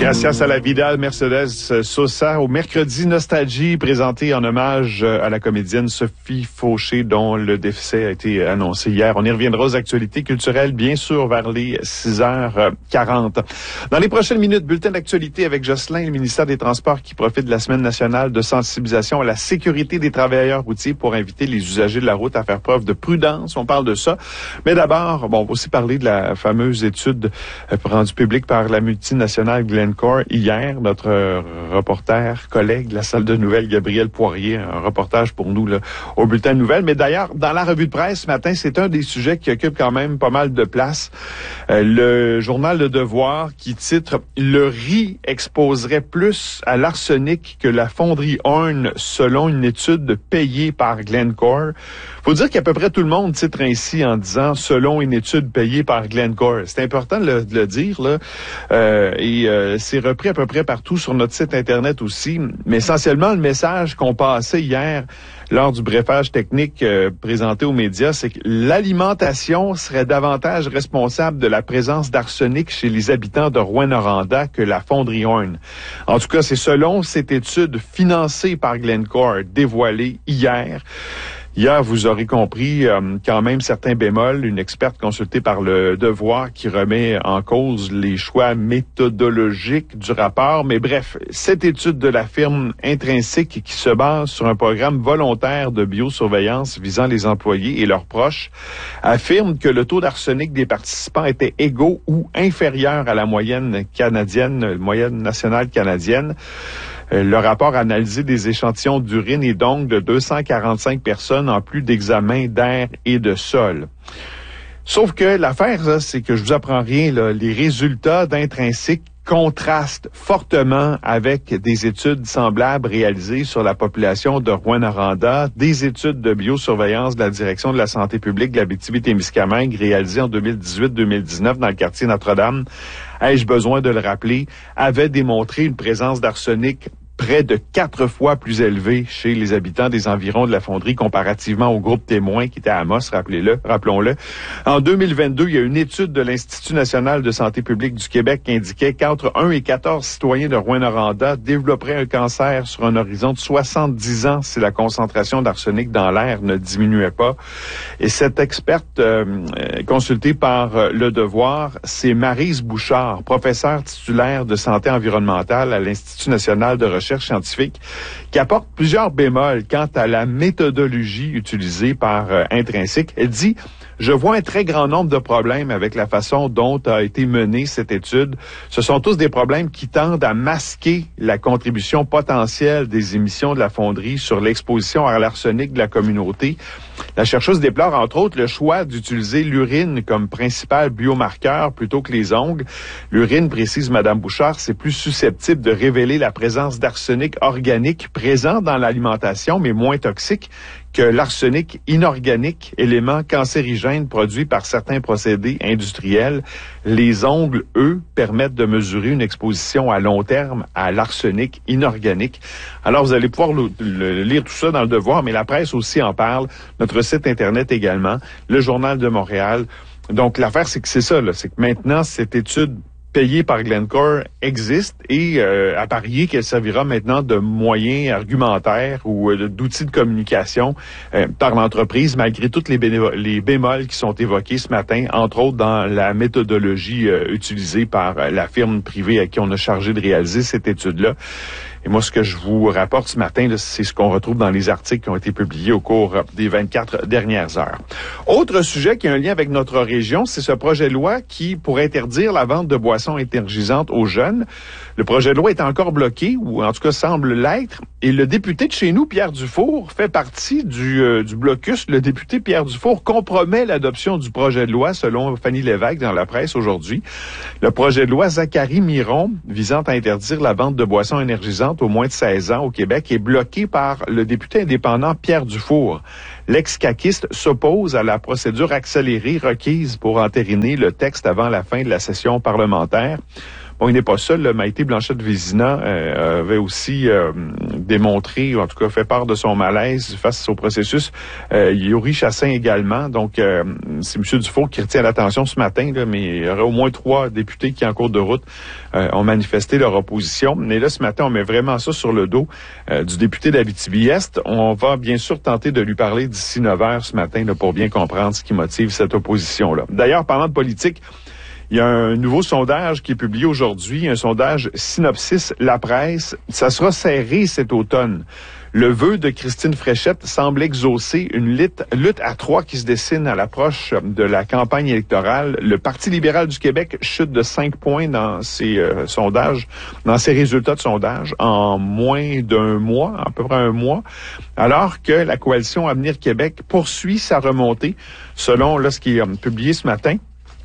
Gracias a la vida, Mercedes Sosa, au Mercredi Nostalgie, présenté en hommage à la comédienne Sophie Fauché, dont le décès a été annoncé hier. On y reviendra aux actualités culturelles, bien sûr, vers les 6h40. Dans les prochaines minutes, bulletin d'actualité avec Jocelyn, le ministère des Transports qui profite de la Semaine nationale de sensibilisation à la sécurité des travailleurs routiers pour inviter les usagers de la route à faire preuve de prudence. On parle de ça. Mais d'abord, on va aussi parler de la fameuse étude rendue publique par la multinationale Glencore hier. Notre reporter, collègue de la salle de nouvelles, Gabriel Poirier, un reportage pour nous là, au bulletin de nouvelles. Mais d'ailleurs, dans la revue de presse ce matin, c'est un des sujets qui occupe quand même pas mal de place. Le journal Le Devoir qui titre « Le riz exposerait plus à l'arsenic que la fonderie Horn selon une étude payée par Glencore ». Faut dire qu'à peu près tout le monde titre ainsi en disant « selon une étude payée par Glencore ». C'est important de le dire, là. C'est repris à peu près partout sur notre site Internet aussi. Mais essentiellement, le message qu'on passait hier lors du briefage technique présenté aux médias, c'est que l'alimentation serait davantage responsable de la présence d'arsenic chez les habitants de Rouyn-Noranda que la fonderie Horn. En tout cas, c'est selon cette étude financée par Glencore dévoilée hier. Hier, vous aurez compris quand même certains bémols, une experte consultée par Le Devoir qui remet en cause les choix méthodologiques du rapport. Mais bref, cette étude de la firme Intrinsique qui se base sur un programme volontaire de biosurveillance visant les employés et leurs proches affirme que le taux d'arsenic des participants était égaux ou inférieur à la moyenne canadienne, moyenne nationale canadienne. Le rapport a analysé des échantillons d'urine et d'ongles de 245 personnes en plus d'examens d'air et de sol. Sauf que l'affaire, là, c'est que je vous apprends rien, là, les résultats d'Intrinsique contrastent fortement avec des études semblables réalisées sur la population de Rouyn-Noranda, des études de biosurveillance de la Direction de la santé publique de l'Abitibi-Témiscamingue réalisées en 2018-2019 dans le quartier Notre-Dame. Ai-je besoin de le rappeler, avaient démontré une présence d'arsenic près de 4 fois plus élevé chez les habitants des environs de la fonderie comparativement au groupe témoin qui était à Amos, rappelons-le. En 2022, il y a une étude de l'Institut national de santé publique du Québec qui indiquait qu'entre 1 et 14 citoyens de Rouyn-Noranda développeraient un cancer sur un horizon de 70 ans si la concentration d'arsenic dans l'air ne diminuait pas. Et cette experte consultée par Le Devoir, c'est Maryse Bouchard, professeure titulaire de santé environnementale à l'Institut national de recherche scientifique, qui apporte plusieurs bémols quant à la méthodologie utilisée par Intrinsique. Elle dit « Je vois un très grand nombre de problèmes avec la façon dont a été menée cette étude. Ce sont tous des problèmes qui tendent à masquer la contribution potentielle des émissions de la fonderie sur l'exposition à l'arsenic de la communauté. » La chercheuse déplore entre autres le choix d'utiliser l'urine comme principal biomarqueur plutôt que les ongles. L'urine, précise Mme Bouchard, c'est plus susceptible de révéler la présence d'arsenic organique présent dans l'alimentation, mais moins toxique que l'arsenic inorganique, élément cancérigène produit par certains procédés industriels. Les ongles, eux, permettent de mesurer une exposition à long terme à l'arsenic inorganique. Alors, vous allez pouvoir lire tout ça dans Le Devoir, mais la presse aussi en parle, notre site Internet également, le Journal de Montréal. Donc, l'affaire, c'est que c'est ça, là, c'est que maintenant, cette étude payée par Glencore existe et à parier qu'elle servira maintenant de moyen argumentaire ou d'outil de communication par l'entreprise, malgré toutes les bémols qui sont évoqués ce matin, entre autres dans la méthodologie utilisée par la firme privée à qui on a chargé de réaliser cette étude-là. Et moi, ce que je vous rapporte ce matin, là, c'est ce qu'on retrouve dans les articles qui ont été publiés au cours des 24 dernières heures. Autre sujet qui a un lien avec notre région, c'est ce projet de loi qui pourrait interdire la vente de boissons énergisantes aux jeunes. Le projet de loi est encore bloqué, ou en tout cas semble l'être, et le député de chez nous, Pierre Dufour, fait partie du blocus. Le député Pierre Dufour compromet l'adoption du projet de loi, selon Fanny Lévesque dans la presse aujourd'hui. Le projet de loi Zachary Miron, visant à interdire la vente de boissons énergisantes au moins de 16 ans au Québec, est bloqué par le député indépendant Pierre Dufour. L'ex-caquiste s'oppose à la procédure accélérée requise pour entériner le texte avant la fin de la session parlementaire. Bon, il n'est pas seul. Maïté Blanchette-Vézina avait aussi démontré, ou en tout cas fait part de son malaise face au processus. Yuri Chassin également. Donc, c'est M. Dufault qui retient l'attention ce matin, là, mais il y aurait au moins 3 députés qui, en cours de route, ont manifesté leur opposition. Mais là, ce matin, on met vraiment ça sur le dos du député d'Abitibi-Est. On va bien sûr tenter de lui parler d'ici 9h ce matin là, pour bien comprendre ce qui motive cette opposition-là. D'ailleurs, parlant de politique, il y a un nouveau sondage qui est publié aujourd'hui, un sondage Synopsis La Presse. Ça sera serré cet automne. Le vœu de Christine Fréchette semble exaucer une lutte à 3 qui se dessine à l'approche de la campagne électorale. Le Parti libéral du Québec chute de 5 points dans ses sondages, dans ses résultats de sondage en moins d'un mois, à peu près un mois, alors que la coalition Avenir Québec poursuit sa remontée, selon ce qui est publié ce matin.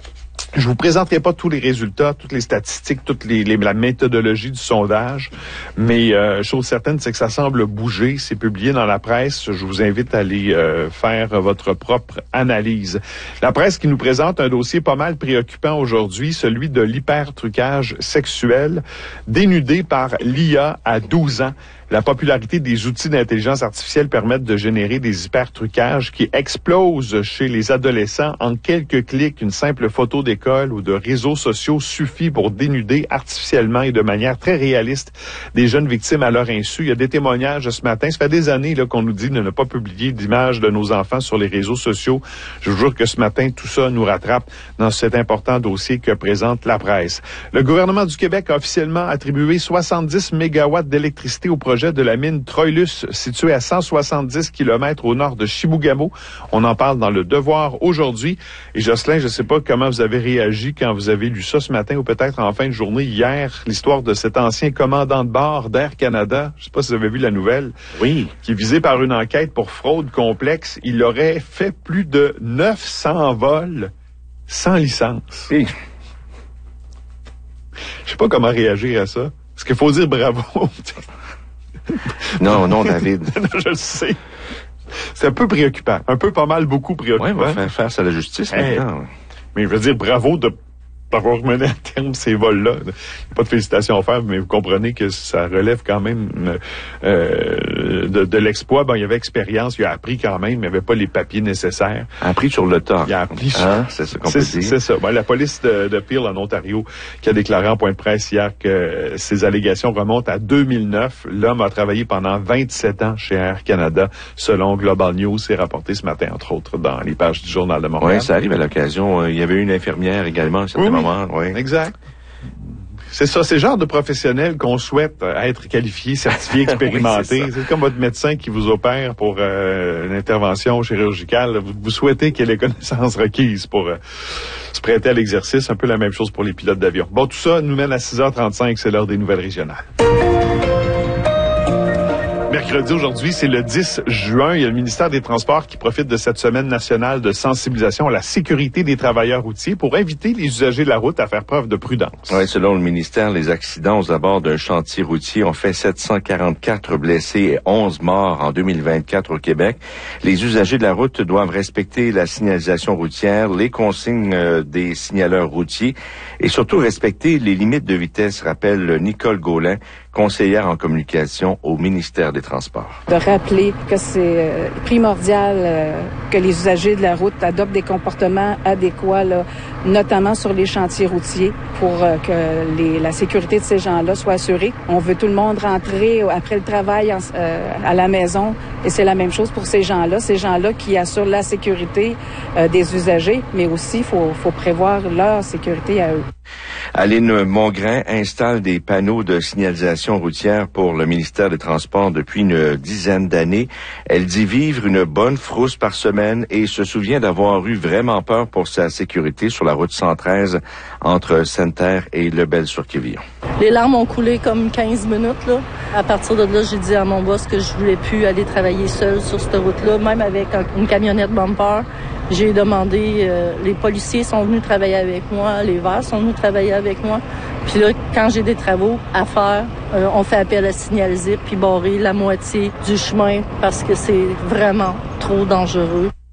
Je vous présenterai pas tous les résultats, toutes les statistiques, la méthodologie du sondage, mais chose certaine, c'est que ça semble bouger. C'est publié dans la presse. Je vous invite à aller faire votre propre analyse. La presse qui nous présente un dossier pas mal préoccupant aujourd'hui, celui de l'hypertrucage sexuel, dénudé par l'IA à 12 ans. La popularité des outils d'intelligence artificielle permettent de générer des hypertrucages qui explosent chez les adolescents. En quelques clics, une simple photo d'école ou de réseaux sociaux suffit pour dénuder artificiellement et de manière très réaliste des jeunes victimes à leur insu. Il y a des témoignages ce matin. Ça fait des années qu'on nous dit de ne pas publier d'images de nos enfants sur les réseaux sociaux. Je vous jure que ce matin, tout ça nous rattrape dans cet important dossier que présente la presse. Le gouvernement du Québec a officiellement attribué 70 mégawatts d'électricité au projet de la mine Troilus, située à 170 km au nord de Chibougamau. On en parle dans Le Devoir aujourd'hui. Et Jocelyn, je ne sais pas comment vous avez réagi quand vous avez lu ça ce matin ou peut-être en fin de journée hier, l'histoire de cet ancien commandant de bord d'Air Canada. Je ne sais pas si vous avez vu la nouvelle. Oui. Qui est visé par une enquête pour fraude complexe. Il aurait fait plus de 900 vols sans licence. Oui. Je sais pas comment réagir à ça. Est-ce qu'il faut dire bravo? Non, David. Je le sais. C'est un peu préoccupant. Un peu pas mal, beaucoup préoccupant. Oui, on va faire face à la justice maintenant. Mais je veux dire, bravo d'avoir mené à terme ces vols-là. Il n'y a pas de félicitations à faire, mais vous comprenez que ça relève quand même de l'exploit. Bon, il y avait expérience, il a appris quand même, il n'y avait pas les papiers nécessaires. Appris sur le temps. Il a appris c'est ça qu'on peut dire. C'est ça. Bon, la police de Peel en Ontario qui a déclaré en point de presse hier que ces allégations remontent à 2009. L'homme a travaillé pendant 27 ans chez Air Canada, selon Global News. C'est rapporté ce matin, entre autres, dans les pages du Journal de Montréal. Oui, ça arrive à l'occasion. Il y avait une infirmière également à un certain moment. Oui. Exact. C'est ça, c'est le genre de professionnel qu'on souhaite être qualifié, certifié, expérimenté. Oui, c'est comme votre médecin qui vous opère pour une intervention chirurgicale. Vous souhaitez qu'il ait les connaissances requises pour se prêter à l'exercice. Un peu la même chose pour les pilotes d'avion. Bon, tout ça nous mène à 6h35, c'est l'heure des nouvelles régionales. Mercredi aujourd'hui, c'est le 10 juin. Il y a le ministère des Transports qui profite de cette semaine nationale de sensibilisation à la sécurité des travailleurs routiers pour inviter les usagers de la route à faire preuve de prudence. Oui, selon le ministère, les accidents aux abords d'un chantier routier ont fait 744 blessés et 11 morts en 2024 au Québec. Les usagers de la route doivent respecter la signalisation routière, les consignes des signaleurs routiers et surtout respecter les limites de vitesse, rappelle Nicole Gaulin, conseillère en communication au ministère des Transports. De rappeler que c'est primordial que les usagers de la route adoptent des comportements adéquats, là, notamment sur les chantiers routiers, pour que la sécurité de ces gens-là soit assurée. On veut tout le monde rentrer après le travail à la maison, et c'est la même chose pour ces gens-là qui assurent la sécurité des usagers, mais aussi il faut prévoir leur sécurité à eux. Aline Mongrain installe des panneaux de signalisation routière pour le ministère des Transports depuis une dizaine d'années. Elle dit vivre une bonne frousse par semaine et se souvient d'avoir eu vraiment peur pour sa sécurité sur la route 113 entre Sainte-Terre et Lebel-sur-Quévillon. Les larmes ont coulé comme 15 minutes, là. À partir de là, j'ai dit à mon boss que je voulais plus aller travailler seule sur cette route-là, même avec une camionnette bumper. J'ai demandé, les policiers sont venus travailler avec moi, les verts sont venus travailler avec moi. Puis là, quand j'ai des travaux à faire, on fait appel à signaliser puis barrer la moitié du chemin parce que c'est vraiment trop dangereux.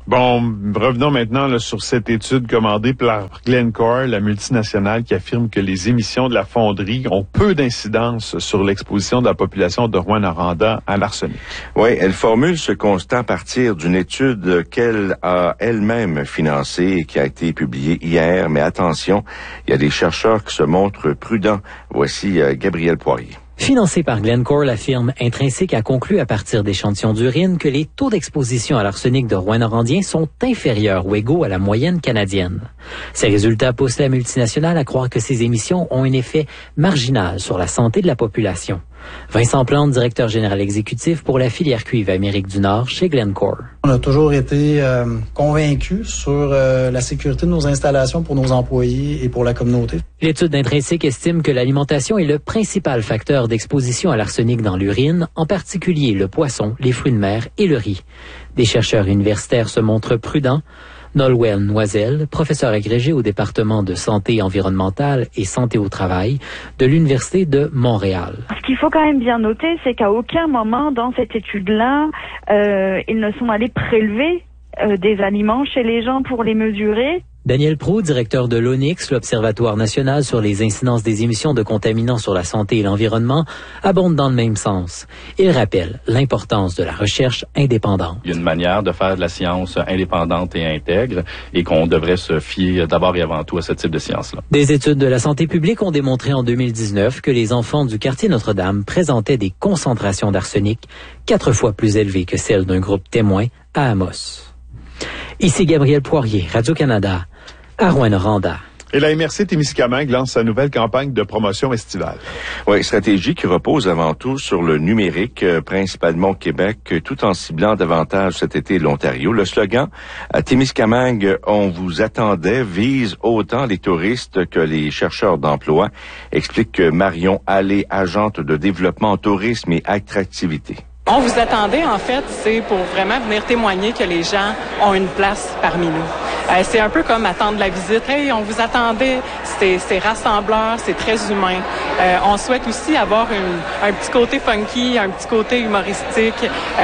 Bon, revenons maintenant là, sur cette étude commandée par Glencore, la multinationale, qui affirme que les émissions de la fonderie ont peu d'incidence sur l'exposition de la population de Rouyn-Noranda à l'arsenic. Oui, elle formule ce constat à partir d'une étude qu'elle a elle-même financée et qui a été publiée hier. Mais attention, il y a des chercheurs qui se montrent prudents. Voici Gabriel Poirier. Financée par Glencore, la firme Intrinsique a conclu à partir d'échantillons d'urine que les taux d'exposition à l'arsenic de Rouyn-Norandien sont inférieurs ou égaux à la moyenne canadienne. Ces résultats poussent la multinationale à croire que ces émissions ont un effet marginal sur la santé de la population. Vincent Plante, directeur général exécutif pour la filière cuivre Amérique du Nord chez Glencore. On a toujours été convaincus sur la sécurité de nos installations pour nos employés et pour la communauté. L'étude d'Intrinsique estime que l'alimentation est le principal facteur d'exposition à l'arsenic dans l'urine, en particulier le poisson, les fruits de mer et le riz. Des chercheurs universitaires se montrent prudents. Nolwenn Noiselle, professeur agrégé au département de santé environnementale et santé au travail de l'Université de Montréal. Ce qu'il faut quand même bien noter, c'est qu'à aucun moment dans cette étude-là, ils ne sont allés prélever des aliments chez les gens pour les mesurer. Daniel Proulx, directeur de l'ONIX, l'Observatoire national sur les incidences des émissions de contaminants sur la santé et l'environnement, abonde dans le même sens. Il rappelle l'importance de la recherche indépendante. Il y a une manière de faire de la science indépendante et intègre et qu'on devrait se fier d'abord et avant tout à ce type de science-là. Des études de la santé publique ont démontré en 2019 que les enfants du quartier Notre-Dame présentaient des concentrations d'arsenic 4 fois plus élevées que celles d'un groupe témoin à Amos. Ici Gabriel Poirier, Radio-Canada, à Rouyn-Noranda. Et la MRC Témiscamingue lance sa nouvelle campagne de promotion estivale. Oui, stratégie qui repose avant tout sur le numérique, principalement au Québec, tout en ciblant davantage cet été l'Ontario. Le slogan à Témiscamingue, on vous attendait, vise autant les touristes que les chercheurs d'emploi, explique Marion Allé, agente de développement en tourisme et attractivité. On vous attendait, en fait, c'est pour vraiment venir témoigner que les gens ont une place parmi nous. C'est un peu comme attendre la visite. Hey, on vous attendait, c'est rassembleur, c'est très humain. On souhaite aussi avoir un petit côté funky, un petit côté humoristique,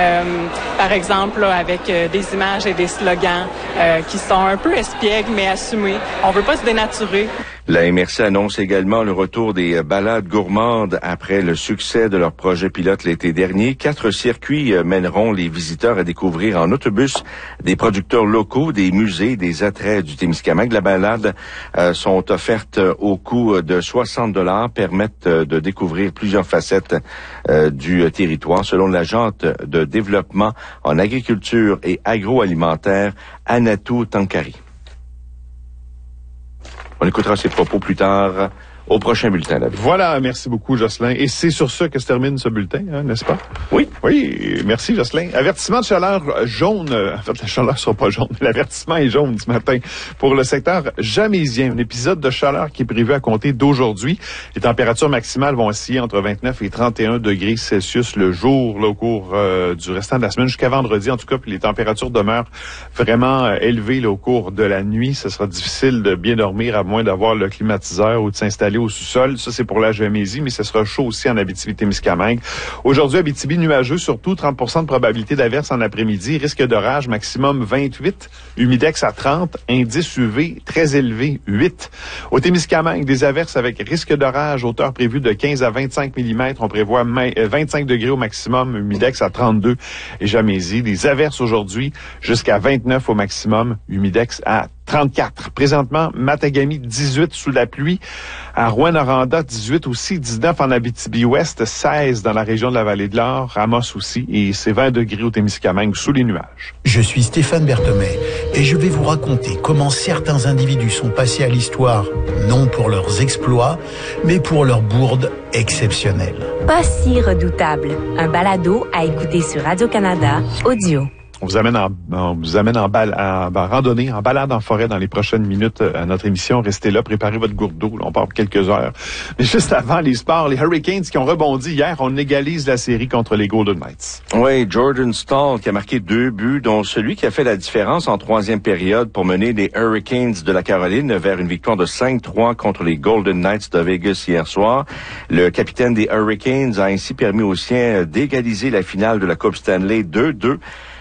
par exemple là, avec des images et des slogans qui sont un peu espiègles mais assumés. On veut pas se dénaturer. La MRC annonce également le retour des balades gourmandes après le succès de leur projet pilote l'été dernier. 4 circuits mèneront les visiteurs à découvrir en autobus des producteurs locaux, des musées, des attraits du Témiscamingue. La balade sont offertes au coût de 60$, permettent de découvrir plusieurs facettes du territoire, selon l'agente de développement en agriculture et agroalimentaire, Anatou Tankari. On écoutera ses propos plus tard au prochain bulletin, David. Voilà, merci beaucoup, Jocelyn. Et c'est sur ce que se termine ce bulletin, hein, n'est-ce pas? Oui. Oui, merci, Jocelyn. Avertissement de chaleur jaune. En fait, la chaleur sera pas jaune. L'avertissement est jaune ce matin pour le secteur jamaisien. Un épisode de chaleur qui est prévu à compter d'aujourd'hui. Les températures maximales vont osciller entre 29 et 31 degrés Celsius le jour, là, au cours du restant de la semaine, jusqu'à vendredi, en tout cas. Puis les températures demeurent vraiment élevées là, au cours de la nuit. Ce sera difficile de bien dormir à moins d'avoir le climatiseur ou de s'installer au sous-sol. Ça, c'est pour la Gamésie, mais ce sera chaud aussi en Abitibi-Témiscamingue. Aujourd'hui, Abitibi nuageux, surtout 30% de probabilité d'averse en après-midi. Risque d'orage maximum 28. Humidex à 30. Indice UV très élevé, 8. Au Témiscamingue, des averses avec risque d'orage. Hauteur prévue de 15 à 25 mm. On prévoit 25 degrés au maximum. Humidex à 32. Et Gamésie, des averses aujourd'hui jusqu'à 29 au maximum. Humidex à 34. Présentement, Matagami, 18 sous la pluie. À Rouyn-Noranda, 18 aussi. 19 en Abitibi-Ouest. 16 dans la région de la Vallée de l'Or. Amos aussi. Et c'est 20 degrés au Témiscamingue sous les nuages. Je suis Stéphane Berthomé et je vais vous raconter comment certains individus sont passés à l'histoire, non pour leurs exploits, mais pour leurs bourdes exceptionnelles. Pas si redoutable. Un balado à écouter sur Radio-Canada, audio. On vous amène en randonnée, en balade en forêt dans les prochaines minutes à notre émission. Restez là, préparez votre gourde d'eau. On part pour quelques heures. Mais juste avant les sports, les Hurricanes qui ont rebondi hier, on égalise la série contre les Golden Knights. Oui, Jordan Staal qui a marqué 2 buts, dont celui qui a fait la différence en troisième période pour mener les Hurricanes de la Caroline vers une victoire de 5-3 contre les Golden Knights de Vegas hier soir. Le capitaine des Hurricanes a ainsi permis aux siens d'égaliser la finale de la Coupe Stanley 2-2.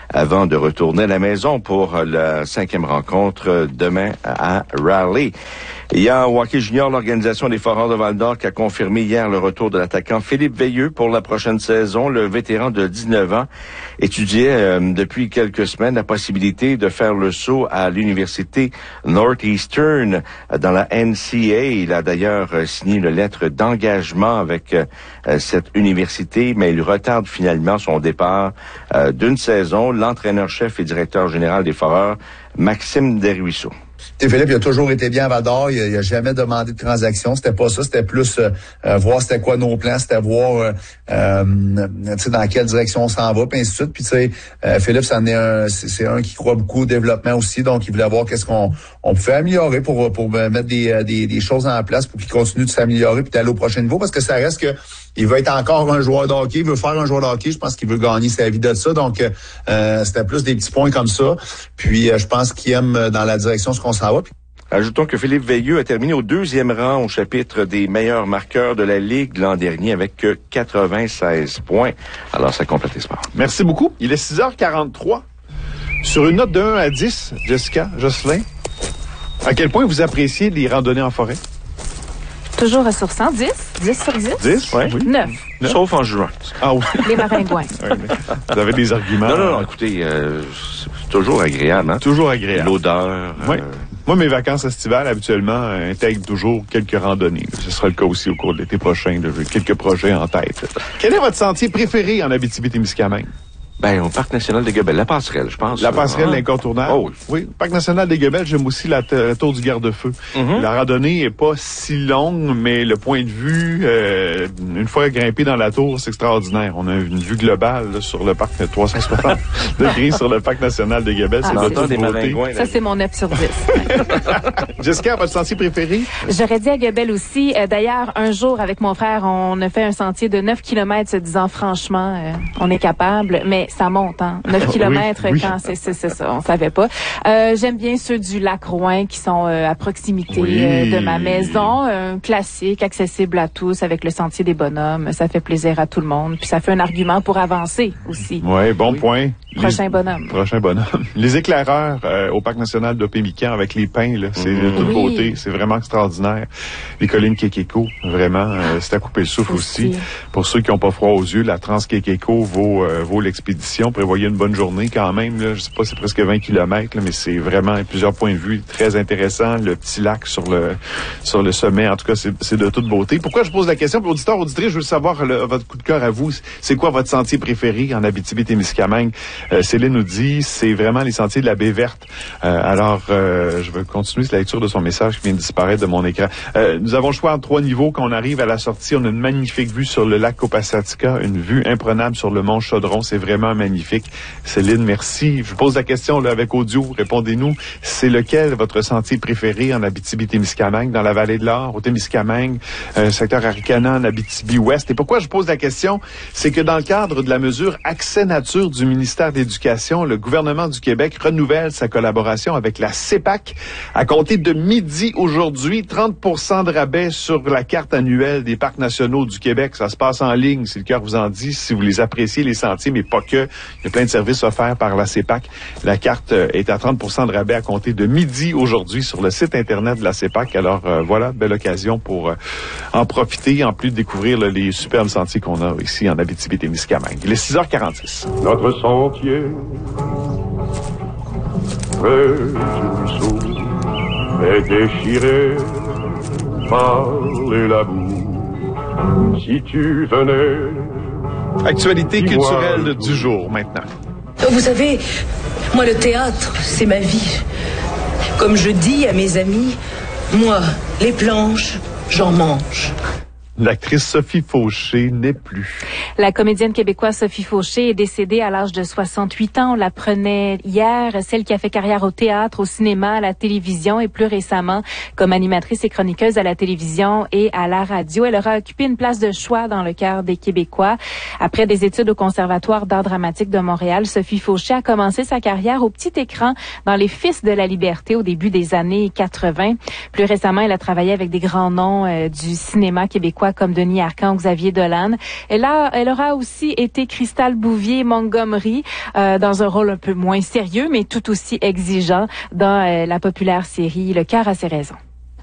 avant de retourner à la maison pour la 5e rencontre demain à Raleigh. Il y a au hockey junior l'Organisation des Foreurs de Val-d'Or qui a confirmé hier le retour de l'attaquant Philippe Veilleux pour la prochaine saison. Le vétéran de 19 ans étudiait depuis quelques semaines la possibilité de faire le saut à l'université Northeastern dans la NCAA. Il a d'ailleurs signé une lettre d'engagement avec cette université, mais il retarde finalement son départ d'une saison. L'entraîneur-chef et directeur général des Foreurs, Maxime Desruisseaux. Philippe, il a toujours été bien à Val-d'Or. Il a jamais demandé de transaction. C'était pas ça. C'était plus voir c'était quoi nos plans. C'était voir dans quelle direction on s'en va, puis ainsi de suite. Puis tu sais, Philippe, c'est un qui croit beaucoup au développement aussi. Donc, il voulait voir qu'est-ce qu'on pouvait améliorer pour mettre des choses en place pour qu'il continue de s'améliorer puis d'aller au prochain niveau. Parce que ça reste que il veut être encore un joueur de hockey. Il veut faire un joueur de hockey. Je pense qu'il veut gagner sa vie de ça. Donc, c'était plus des petits points comme ça. Puis, je pense qu'il aime dans la direction ce qu'on s'en va. Ajoutons que Philippe Veilleux a terminé au 2e rang au chapitre des meilleurs marqueurs de la Ligue l'an dernier avec 96 points. Alors, ça complète les sports. Merci beaucoup. Il est 6h43. Sur une note de 1 à 10, Jessica, Jocelyn, à quel point vous appréciez les randonnées en forêt? Toujours sur 100, 10 sur 10? 10, oui. 9. Sauf en juin. Ah oui. Les maringouins. Vous avez des arguments. Non, écoutez, c'est toujours agréable. Hein? Toujours agréable. L'odeur. Oui. Moi, mes vacances estivales, habituellement, intègrent toujours quelques randonnées. Ce sera le cas aussi au cours de l'été prochain. J'ai quelques projets en tête. Quel est votre sentier préféré en Abitibi-Témiscamingue? Ben, au Parc national des Guebels, la passerelle, je pense. La passerelle, l'incontournable. Oh, oui. Oui, Parc national des Guebels, j'aime aussi la tour du garde-feu. Mm-hmm. La randonnée est pas si longue, mais le point de vue, une fois grimpé dans la tour, c'est extraordinaire. On a une vue globale là, sur le parc 360 degrés sur le Parc national des Guebels. Ah, c'est l'automne des maringouins. Ça, c'est mon 9 sur 10. Jessica, votre sentier préféré? J'aurais dit à Guebel aussi. D'ailleurs, un jour, avec mon frère, on a fait un sentier de 9 km se disant franchement, on est capable, mais ça monte, hein. 9 kilomètres oui. quand c'est ça, on savait pas. J'aime bien ceux du lac Rouyn qui sont à proximité de ma maison. Un classique, accessible à tous avec le sentier des bonhommes. Ça fait plaisir à tout le monde. Puis ça fait un argument pour avancer aussi. Oui, bon point. Prochain bonhomme. Les éclaireurs au Parc national de Pémican avec les pins, là, c'est de toute beauté. C'est vraiment extraordinaire. Les collines Kekeko, vraiment, c'est à couper le souffle aussi. Pour ceux qui n'ont pas froid aux yeux, la Trans-Kekeko vaut l'expédition. Prévoyez une bonne journée quand même. Là. Je sais pas, c'est presque 20 kilomètres, là, mais c'est vraiment plusieurs points de vue très intéressants. Le petit lac sur le sommet, en tout cas, c'est de toute beauté. Pourquoi je pose la question? Pour l'auditeur, auditrice, je veux savoir votre coup de cœur à vous. C'est quoi votre sentier préféré en Abitibi-Témiscamingue? Céline nous dit, c'est vraiment les sentiers de la baie verte. Je vais continuer la lecture de son message qui vient de disparaître de mon écran. Nous avons le choix en 3 niveaux. Quand on arrive à la sortie, on a une magnifique vue sur le lac Copasatica, une vue imprenable sur le mont Chaudron. C'est vraiment magnifique. Céline, merci. Je vous pose la question là, avec audio. Répondez-nous. C'est lequel votre sentier préféré en Abitibi-Témiscamingue, dans la vallée de l'Or, au Témiscamingue, secteur Aricana, en Abitibi-Ouest? Et pourquoi je pose la question? C'est que dans le cadre de la mesure Accès Nature du ministère de l'Éducation, le gouvernement du Québec renouvelle sa collaboration avec la CEPAC. À compter de midi aujourd'hui, 30% de rabais sur la carte annuelle des parcs nationaux du Québec. Ça se passe en ligne, si le cœur vous en dit, si vous les appréciez, les sentiers, mais pas que. Il y a plein de services offerts par la CEPAC. La carte est à 30% de rabais à compter de midi aujourd'hui sur le site Internet de la CEPAC. Alors voilà, belle occasion pour en profiter, en plus de découvrir les superbes sentiers qu'on a ici en Abitibi-Témiscamingue. Il est 6h46. Notre sentier près du ruisseau est déchiré par les labours. Si tu venais... Actualité culturelle du jour, maintenant. Vous savez, moi, le théâtre, c'est ma vie. Comme je dis à mes amis, moi, les planches, j'en mange. L'actrice Sophie Fauché n'est plus. La comédienne québécoise Sophie Fauché est décédée à l'âge de 68 ans. On l'apprenait hier. Celle qui a fait carrière au théâtre, au cinéma, à la télévision et plus récemment comme animatrice et chroniqueuse à la télévision et à la radio. Elle aura occupé une place de choix dans le cœur des Québécois. Après des études au Conservatoire d'art dramatique de Montréal, Sophie Fauché a commencé sa carrière au petit écran dans Les Fils de la Liberté au début des années 80. Plus récemment, elle a travaillé avec des grands noms du cinéma québécois comme Denis Arcand ou Xavier Dolan. Elle a Elle aura aussi été Crystal Bouvier-Montgomery dans un rôle un peu moins sérieux, mais tout aussi exigeant dans la populaire série Le cœur a ses raisons.